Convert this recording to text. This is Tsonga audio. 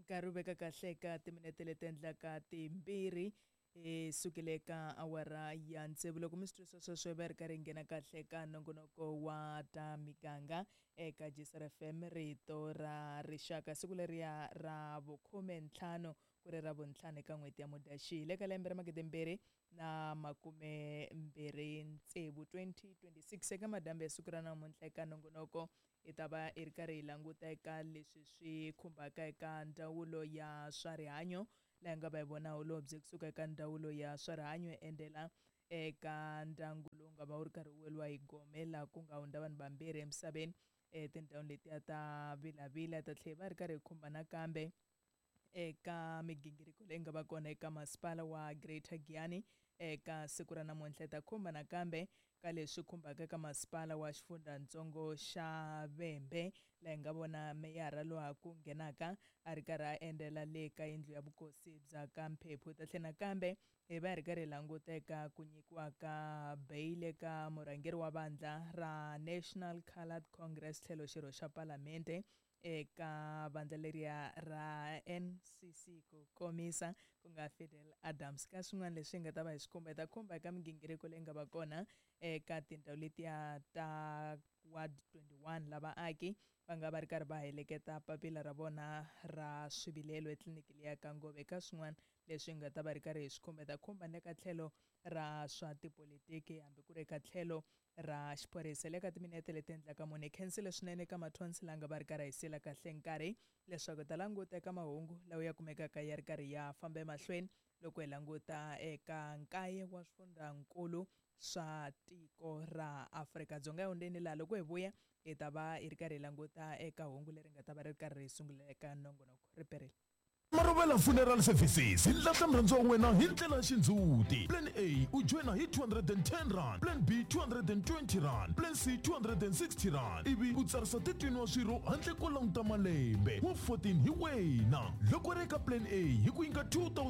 nkarhi wu veka kahle ka timinete leti endlaka timbirhi sukile ka awara ya ntsevu loko mi swi twisisa sweswo va ri karhi hi nghena kahle ka nongonoko wa ta miganga eka Jesar FM rito ra rixaka siku leriya ra vu-15 ku ri ra vu-5 eka n'hweti ya Mudyaxihi le ka lembe ra 2026 2026 eka madambi ya siku ra namuntlha eka nongonoko hi ta va hi ri karhi hi languta eka leswi swi khumbaka eka ndzawulo ya swa rihanyo laha nga va hi vona holobye kusuka eka ndzawulo ya swa rihanyo endlela eka ndyangu lowu nga va wu ri karhi wu weriwa hi gome laha ku nga hundza vanhu vambirhi emisaveni tindhawini letiya ta Vilavila ta tlhela va ri karhi hi khumba nakambe eka migingiriko leyi nga va kona eka masipala wa Greater Giyani eka siku ra namuntlha ta khumba nakambe ka leswi khumbaka eka masipala wa xifundzatsongo xa Vhembe laha hi nga vona meyara lowa ku nghenaka a ri karhi a endlela le ka yindlu ya vukosi bya ka Mphephu ta tlhela nakambe hi va hi ri karhi hi languta eka ku nyikiwa ka bail eka murhangeri wa vandla ra National Coloured Congress tlhelo xirho xa palamende eka vandla leriya ra NCC ku komisa ku nga Fidel Adams ka swin'wana leswi nga ta va hi swi khumba eka migingiriko leyi nga va kona eka tindhawu letiya ta Ward 21 lava aki va nga va ri karhi va heleketa papila ra vona ra swivilelo etliliniki liya ka Ngove ka swin'wana leswi nga ta va ri karhi hi swi khumba le ka tlhelo ra swa tipolitiki hambi ku ri eka tlhelo ra xiphorisa le ka timinete leti endlaka munhu hi khensile swinene ka mathonsi langa va ri karhi hi sila kahle nkarhi leswaku ta languta eka mahungu lawa ya kumekaka ya ri karhi ya famba emahlweni loko hi languta eka 9 wa swifundzankulu swa tiko ra Afrika-Dzonga hundzeni laha loko hi vuya hi ta va hi ri karhi hi languta eka hungu leri nga ta va ri karhi hi sungula eka nongonoko riperile Marovela Funeral Services hi lata murhandziwa wa wena hi ndlela ya xindzuti. Plan A u joina hi 210 rand, Plan B 220 rand, Plan C 260 rand. Ivi u tsarisa titwini wa swirho handle ko languta malembe. Wa 14 hi wena. Loko ri eka Plan A hi ku nyika 2000